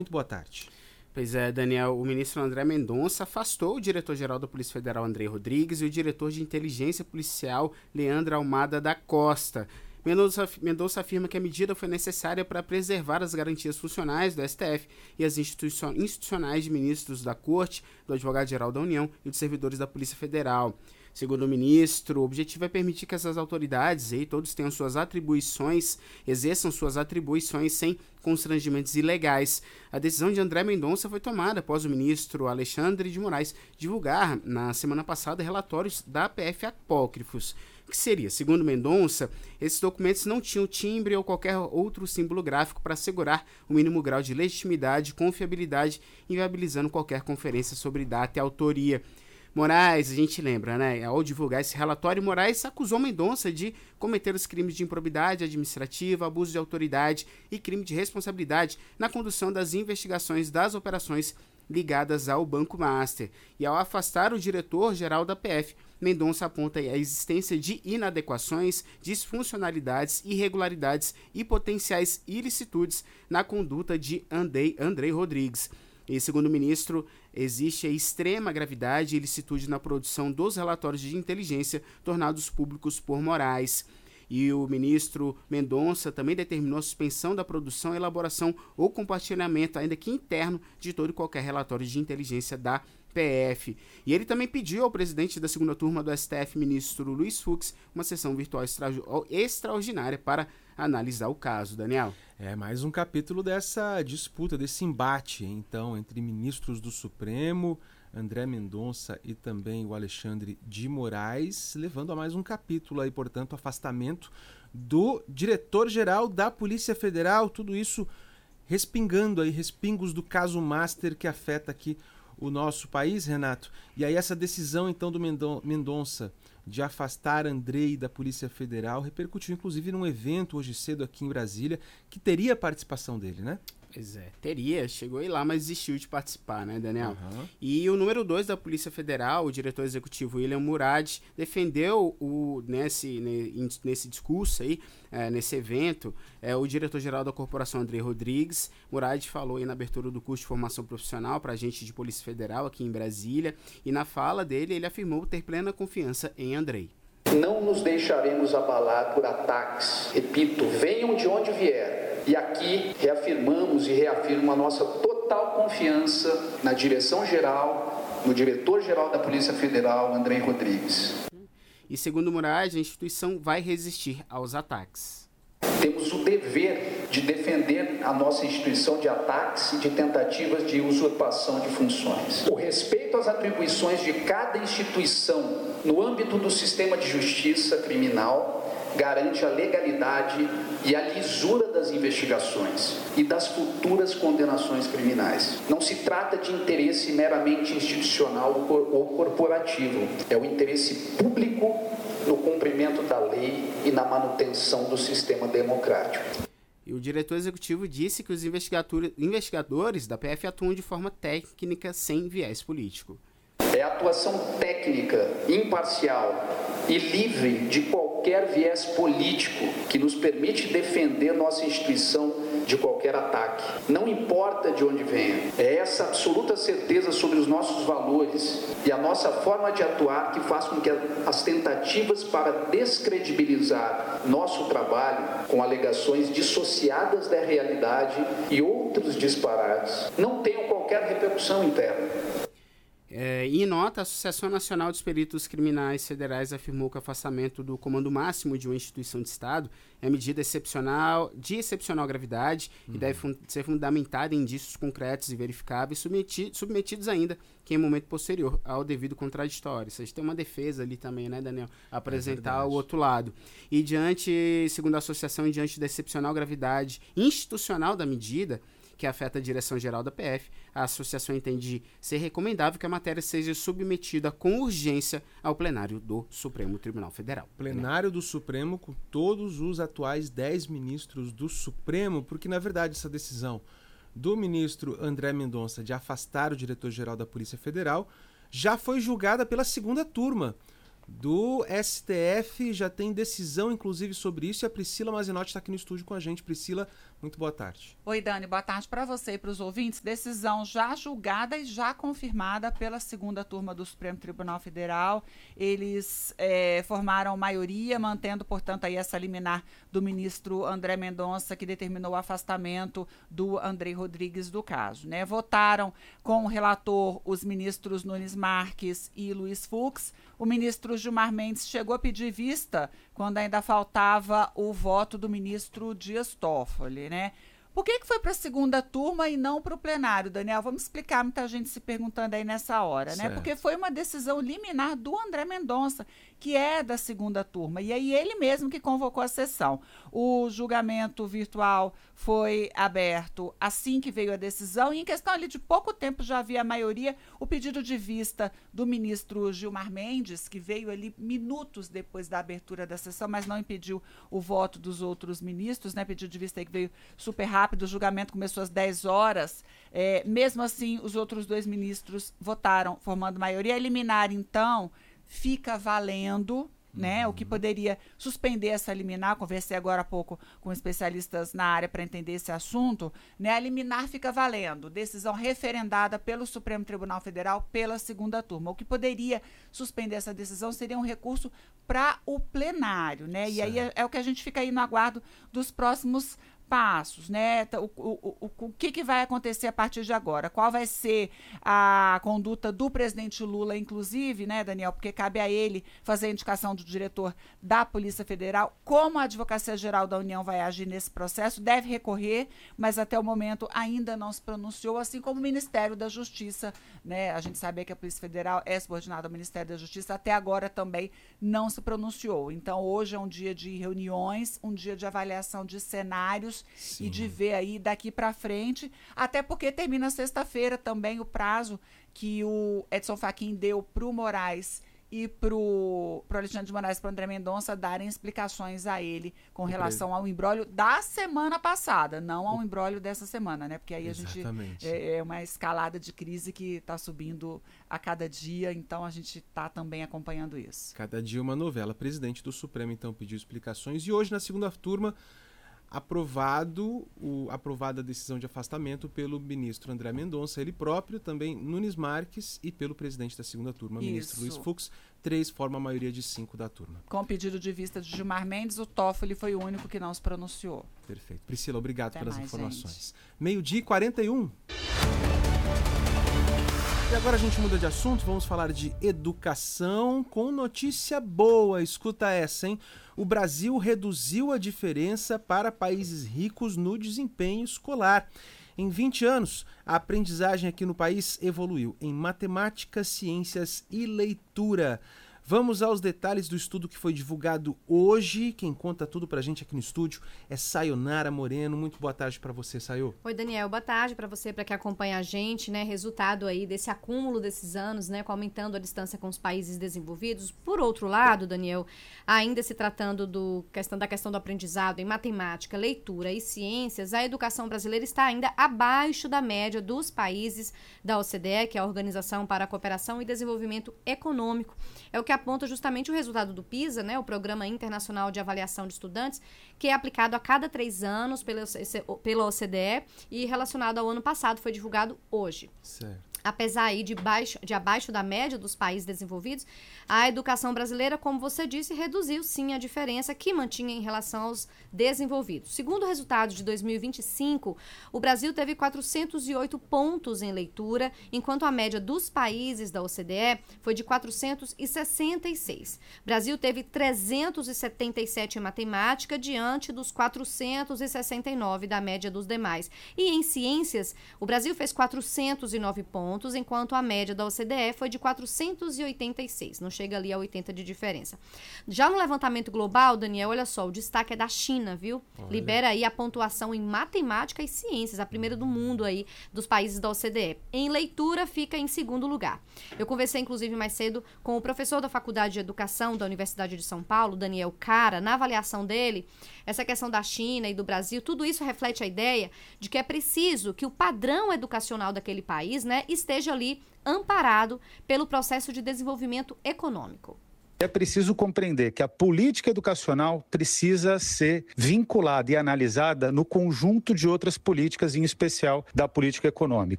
Muito boa tarde. Pois é, Daniel, o ministro André Mendonça afastou o diretor-geral da Polícia Federal, Andrei Rodrigues, e o diretor de inteligência policial, Leandro Almada da Costa. Mendonça afirma que a medida foi necessária para preservar as garantias funcionais do STF e as institucionais de ministros da Corte, do Advogado-Geral da União e dos servidores da Polícia Federal. Segundo o ministro, o objetivo é permitir que essas autoridades e todos tenham suas atribuições, exerçam suas atribuições sem constrangimentos ilegais. A decisão de André Mendonça foi tomada após o ministro Alexandre de Moraes divulgar na semana passada relatórios da PF apócrifos. O que seria? Segundo Mendonça, esses documentos não tinham timbre ou qualquer outro símbolo gráfico para assegurar o mínimo grau de legitimidade e confiabilidade, inviabilizando qualquer conferência sobre data e autoria. Moraes, a gente lembra, né? Ao divulgar esse relatório, Moraes acusou Mendonça de cometer os crimes de improbidade administrativa, abuso de autoridade e crime de responsabilidade na condução das investigações das operações ligadas ao Banco Master. E ao afastar o diretor-geral da PF, Mendonça aponta a existência de inadequações, disfuncionalidades, irregularidades e potenciais ilicitudes na conduta de Andrei Rodrigues. E, segundo o ministro, existe extrema gravidade e ilicitude na produção dos relatórios de inteligência tornados públicos por Moraes. E o ministro Mendonça também determinou a suspensão da produção, elaboração ou compartilhamento, ainda que interno, de todo e qualquer relatório de inteligência da PF. E ele também pediu ao presidente da segunda turma do STF, ministro Luiz Fux, uma sessão virtual extraordinária para analisar o caso. Daniel? É mais um capítulo dessa disputa, desse embate, então, entre ministros do Supremo, André Mendonça e também o Alexandre de Moraes, levando a mais um capítulo aí, portanto, afastamento do diretor-geral da Polícia Federal, tudo isso respingando aí, respingos do caso Master que afeta aqui o nosso país, Renato. E aí essa decisão, então, do Mendonça de afastar Andrei da Polícia Federal repercutiu, inclusive, num evento hoje cedo aqui em Brasília, que teria a participação dele, né? Pois é, teria, chegou aí lá, mas desistiu de participar, né, Daniel? Uhum. E o número 2 da Polícia Federal, o diretor executivo William Murad, defendeu nesse discurso aí, nesse evento, o diretor-geral da Corporação, Andrei Rodrigues. Murad falou aí na abertura do curso de formação profissional para agente de Polícia Federal aqui em Brasília, e na fala dele, ele afirmou ter plena confiança em Andrei. Não nos deixaremos abalar por ataques, repito, venham de onde vier. E aqui reafirmamos e reafirmo a nossa total confiança na direção-geral, no diretor-geral da Polícia Federal, Andrei Rodrigues. E segundo Murad, a instituição vai resistir aos ataques. Temos o dever de defender a nossa instituição de ataques e de tentativas de usurpação de funções. O respeito às atribuições de cada instituição no âmbito do sistema de justiça criminal garante a legalidade e a lisura das investigações e das futuras condenações criminais. Não se trata de interesse meramente institucional ou corporativo, é o interesse público no cumprimento da lei e na manutenção do sistema democrático. E o diretor executivo disse que os investigadores da PF atuam de forma técnica sem viés político. É a atuação técnica, imparcial e livre de qualquer viés político que nos permite defender nossa instituição de qualquer ataque. Não importa de onde venha. É essa absoluta certeza sobre os nossos valores e a nossa forma de atuar que faz com que as tentativas para descredibilizar nosso trabalho com alegações dissociadas da realidade e outros disparates não tenham qualquer repercussão interna. Em nota, a Associação Nacional dos Peritos Criminais Federais afirmou que o afastamento do comando máximo de uma instituição de Estado é medida de excepcional gravidade e deve ser fundamentada em indícios concretos e verificáveis, submetidos ainda que em momento posterior ao devido contraditório. Ou seja, tem uma defesa ali também, né, Daniel? Apresentar o outro lado. E segundo a associação, diante da excepcional gravidade institucional da medida, que afeta a direção-geral da PF, a associação entende ser recomendável que a matéria seja submetida com urgência ao plenário do Supremo Tribunal Federal. Plenário do Supremo com todos os atuais 10 ministros do Supremo, porque, na verdade, essa decisão do ministro André Mendonça de afastar o diretor-geral da Polícia Federal já foi julgada pela segunda turma do STF, já tem decisão, inclusive, sobre isso, e a Priscila Mazinotti está aqui no estúdio com a gente. Priscila, Muito boa tarde. Oi, Dani, boa tarde para você e para os ouvintes. Decisão já julgada e já confirmada pela segunda turma do Supremo Tribunal Federal. Eles formaram maioria, mantendo, portanto, aí essa liminar do ministro André Mendonça, que determinou o afastamento do André Rodrigues do caso, né? Votaram com o relator os ministros Nunes Marques e Luiz Fux. O ministro Gilmar Mendes chegou a pedir vista quando ainda faltava o voto do ministro Dias Toffoli, né? Por que foi para a segunda turma e não para o plenário, Daniel? Vamos explicar, muita gente se perguntando aí nessa hora, né? Porque foi uma decisão liminar do André Mendonça, que é da segunda turma, e aí ele mesmo que convocou a sessão. O julgamento virtual foi aberto assim que veio a decisão, e em questão ali de pouco tempo já havia a maioria, o pedido de vista do ministro Gilmar Mendes, que veio ali minutos depois da abertura da sessão, mas não impediu o voto dos outros ministros, né? Pedido de vista aí que veio super rápido, o julgamento começou às 10 horas, mesmo assim os outros dois ministros votaram, formando maioria. A liminar, então, fica valendo, né? O que poderia suspender essa liminar, conversei agora há pouco com especialistas na área para entender esse assunto, né? A liminar fica valendo, decisão referendada pelo Supremo Tribunal Federal pela segunda turma. O que poderia suspender essa decisão seria um recurso para o plenário, né? E aí é o que a gente fica aí no aguardo dos próximos passos, né? O que vai acontecer a partir de agora? Qual vai ser a conduta do presidente Lula, inclusive, né, Daniel? Porque cabe a ele fazer a indicação do diretor da Polícia Federal. Como a Advocacia Geral da União vai agir nesse processo? Deve recorrer, mas até o momento ainda não se pronunciou, assim como o Ministério da Justiça, né? A gente sabe que a Polícia Federal é subordinada ao Ministério da Justiça, até agora também não se pronunciou. Então, hoje é um dia de reuniões, um dia de avaliação de cenários. Sim. E de ver aí daqui para frente, até porque termina sexta-feira também o prazo que o Edson Fachin deu para o Moraes e para o Alexandre de Moraes e para o André Mendonça darem explicações a ele com relação ao imbróglio da semana passada, não ao imbróglio dessa semana, né? Porque aí Exatamente. A gente é uma escalada de crise que está subindo a cada dia, então a gente está também acompanhando isso. Cada dia uma novela. O presidente do Supremo, então, pediu explicações e hoje, na segunda turma, aprovada a decisão de afastamento pelo ministro André Mendonça, ele próprio, também Nunes Marques e pelo presidente da segunda turma, ministro Luiz Fux. 3 forma a maioria de 5 da turma. Com o pedido de vista de Gilmar Mendes, o Toffoli foi o único que não se pronunciou. Perfeito. Priscila, obrigado pelas informações. Gente. 12h41. E agora a gente muda de assunto, vamos falar de educação com notícia boa. Escuta essa, hein? O Brasil reduziu a diferença para países ricos no desempenho escolar. Em 20 anos, a aprendizagem aqui no país evoluiu em matemática, ciências e leitura. Vamos aos detalhes do estudo que foi divulgado hoje. Quem conta tudo pra gente aqui no estúdio é Sayonara Moreno. Muito boa tarde para você, Sayo. Oi, Daniel. Boa tarde para você, para que acompanha a gente, né? Resultado aí desse acúmulo desses anos, né? Aumentando a distância com os países desenvolvidos. Por outro lado, Daniel, ainda se tratando da questão do aprendizado em matemática, leitura e ciências, a educação brasileira está ainda abaixo da média dos países da OCDE, que é a Organização para a Cooperação e Desenvolvimento Econômico. É o que aponta justamente o resultado do PISA, né, o Programa Internacional de Avaliação de Estudantes, que é aplicado a cada 3 anos pela OCDE e relacionado ao ano passado, foi divulgado hoje. Certo. Apesar aí de abaixo da média dos países desenvolvidos, a educação brasileira, como você disse, reduziu sim a diferença que mantinha em relação aos desenvolvidos. Segundo o resultado de 2025, o Brasil teve 408 pontos em leitura, enquanto a média dos países da OCDE foi de 466. O Brasil teve 377 em matemática, diante dos 469 da média dos demais. E em ciências, o Brasil fez 409 pontos, enquanto a média da OCDE foi de 486, não chega ali a 80 de diferença. Já no levantamento global, Daniel, olha só, o destaque é da China, viu? Olha. Libera aí a pontuação em matemática e ciências, a primeira do mundo aí dos países da OCDE. Em leitura, fica em segundo lugar. Eu conversei, inclusive, mais cedo com o professor da Faculdade de Educação da Universidade de São Paulo, Daniel Cara. Na avaliação dele, essa questão da China e do Brasil, tudo isso reflete a ideia de que é preciso que o padrão educacional daquele país, né, esteja ali amparado pelo processo de desenvolvimento econômico. É preciso compreender que a política educacional precisa ser vinculada e analisada no conjunto de outras políticas, em especial da política econômica.